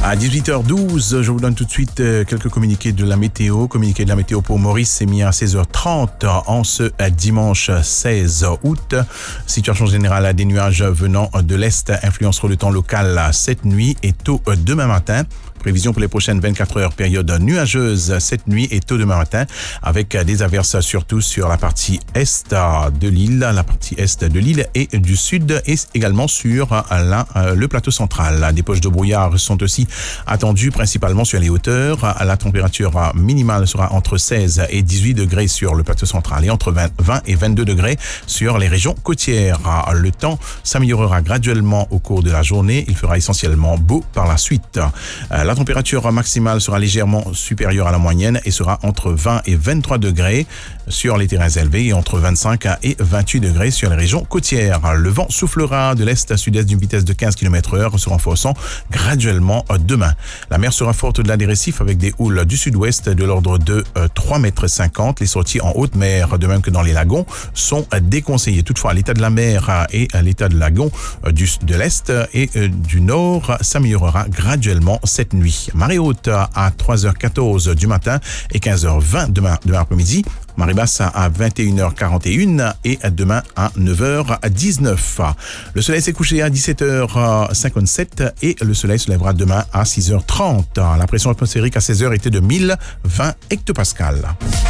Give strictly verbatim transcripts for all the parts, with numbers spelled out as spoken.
À dix-huit heures douze, je vous donne tout de suite quelques communiqués de la météo. Communiqué de la météo pour Maurice, c'est mis à seize heures trente en ce dimanche seize août. Situation générale, des nuages venant de l'Est influenceront le temps local cette nuit et tôt demain matin. Prévision pour les prochaines vingt-quatre heures, période nuageuse cette nuit et tôt demain matin, avec des averses surtout sur la partie est de l'île, la partie est de l'île et du sud, et également sur la, le plateau central. Des poches de brouillard sont aussi attendues principalement sur les hauteurs. La température minimale sera entre seize et dix-huit degrés sur le plateau central et entre vingt et vingt-deux degrés sur les régions côtières. Le temps s'améliorera graduellement au cours de la journée. Il fera essentiellement beau par la suite. La La température maximale sera légèrement supérieure à la moyenne et sera entre vingt et vingt-trois degrés sur les terrains élevés et entre vingt-cinq et vingt-huit degrés sur les régions côtières. Le vent soufflera de l'est à sud-est d'une vitesse de quinze kilomètres heure, se renforçant graduellement demain. La mer sera forte au-delà des récifs avec des houles du sud-ouest de l'ordre de trois mètres cinquante. Les sorties en haute mer, de même que dans les lagons, sont déconseillées. Toutefois, l'état de la mer et l'état de lagon du, de l'est et du nord s'améliorera graduellement cette nuit. Marée haute à trois heures quatorze du matin et quinze heures vingt demain, demain après-midi. Marée basse à vingt et une heures quarante et un et demain à neuf heures dix-neuf. Le soleil s'est couché à dix-sept heures cinquante-sept et le soleil se lèvera demain à six heures trente. La pression atmosphérique à seize heures était de mille vingt hectopascales.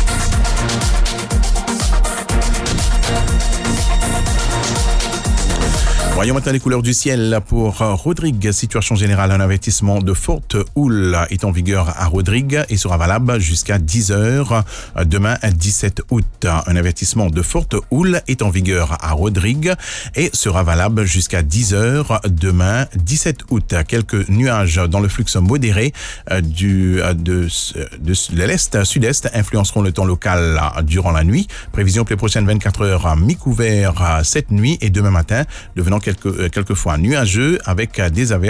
Voyons maintenant les couleurs du ciel pour Rodrigue. Situation générale, un avertissement de forte houle est en vigueur à Rodrigue et sera valable jusqu'à dix heures demain dix-sept août. Un avertissement de forte houle est en vigueur à Rodrigue et sera valable jusqu'à dix heures demain dix-sept août. Quelques nuages dans le flux modéré du, de, de, de l'est sud-est influenceront le temps local durant la nuit. Prévision pour les prochaines vingt-quatre heures, mi-couvert cette nuit et demain matin, devenant quelques, quelquefois nuageux avec des averses